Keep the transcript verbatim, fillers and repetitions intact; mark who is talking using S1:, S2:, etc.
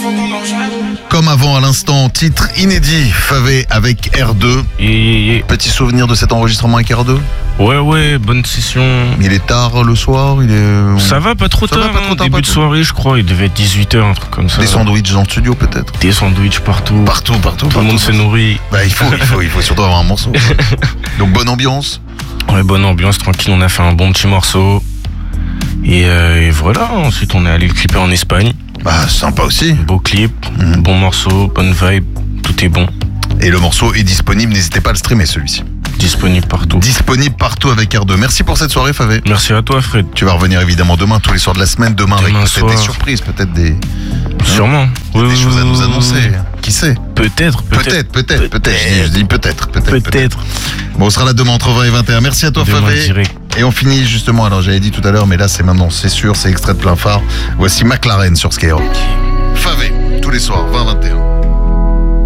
S1: Comme avant à l'instant, titre inédit, Favé avec R deux.
S2: Yeah, yeah, yeah.
S1: Petit souvenir de cet enregistrement avec R deux?
S2: Ouais, ouais, bonne session.
S1: Il est tard le soir, il est...
S2: Ça va, pas trop
S1: Ça
S2: tard.
S1: va, pas trop
S2: hein,
S1: tard,
S2: début
S1: pas
S2: de
S1: trop.
S2: soirée, je crois. Il devait être dix-huit heures, un truc comme ça.
S1: Des sandwichs dans le studio peut-être?
S2: Des sandwichs partout.
S1: Partout, partout,
S2: Tout
S1: partout.
S2: le monde s'est nourri.
S1: Bah il faut, il faut, il faut surtout avoir un morceau. Donc bonne ambiance.
S2: Ouais, bonne ambiance, tranquille. On a fait un bon petit morceau. Et, euh, et voilà. Ensuite, on est allé le clipper en Espagne.
S1: Bah sympa aussi.
S2: Beau clip,
S1: Mhm.
S2: bon morceau, bonne vibe. Tout est bon.
S1: Et le morceau est disponible, n'hésitez pas à le streamer celui-ci.
S2: Disponible partout.
S1: Disponible partout avec R deux. Merci pour cette soirée Favé.
S2: Merci à toi, Fred.
S1: Tu vas revenir évidemment demain, tous les soirs de la semaine. Demain, avec
S2: Demain
S1: peut-être des
S2: soir.
S1: surprises, peut-être des,
S2: Sûrement.
S1: des
S2: Oui,
S1: choses à
S2: oui,
S1: nous
S2: oui,
S1: annoncer.
S2: oui.
S1: Qui sait?
S2: Peut-être,
S1: Peut-être,
S2: peut-être.
S1: peut-être, peut-être. Je dis, je dis peut-être, peut-être, peut-être.
S2: Peut-être.
S1: Bon, on sera là demain entre vingt et vingt et un. Merci à toi
S2: Demain
S1: Favé.
S2: direct.
S1: Et on finit justement, alors j'avais dit tout à l'heure, mais là c'est maintenant, c'est sûr, c'est extrait de plein phare. Voici McLaren sur Skyrock.